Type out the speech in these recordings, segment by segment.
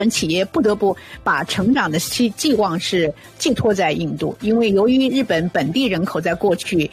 企业不得不把成长的寄望是寄托在印度，因为由于日本本地人口在过去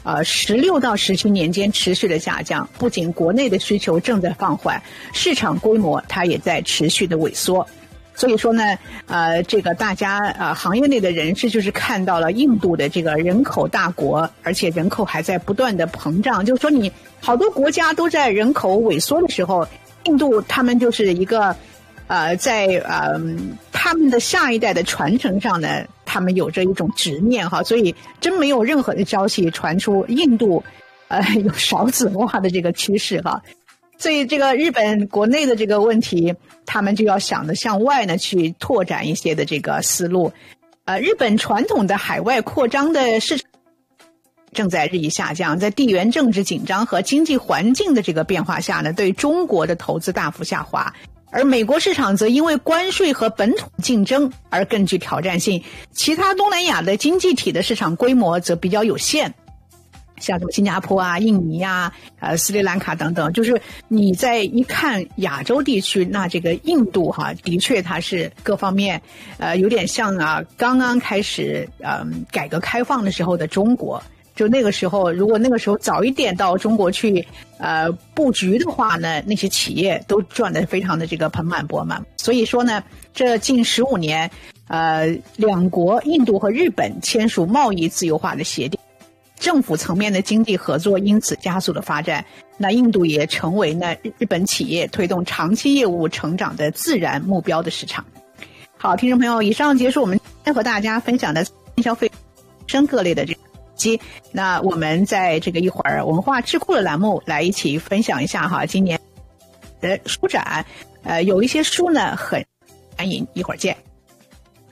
16到17年间持续的下降，不仅国内的需求正在放缓，市场规模它也在持续的萎缩。所以说呢，这个大家行业内的人士就是看到了印度的这个人口大国，而且人口还在不断的膨胀，就是说你好多国家都在人口萎缩的时候，印度他们就是一个在他们的下一代的传承上呢，他们有着一种执念哈，所以真没有任何的消息传出印度有少子化的这个趋势哈。所以这个日本国内的这个问题，他们就要想着向外呢去拓展一些的这个思路。日本传统的海外扩张的市场正在日益下降，在地缘政治紧张和经济环境的这个变化下呢，对中国的投资大幅下滑。而美国市场则因为关税和本土竞争而更具挑战性，其他东南亚的经济体的市场规模则比较有限，像什么新加坡啊、印尼啊、斯里兰卡等等，就是你在一看亚洲地区，那这个印度哈，的确它是各方面有点像刚刚开始改革开放的时候的中国。就那个时候，如果那个时候早一点到中国去布局的话呢，那些企业都赚得非常的这个盆满钵满。所以说呢，这近15年两国印度和日本签署贸易自由化的协定，政府层面的经济合作因此加速了发展。那印度也成为呢日本企业推动长期业务成长的自然目标的市场。好，听众朋友，以上结束我们今天和大家分享的消费生各类的这个那我们在这个一会儿文化智库的栏目来一起分享一下哈，今年的书展有一些书呢很欢迎，一会儿见。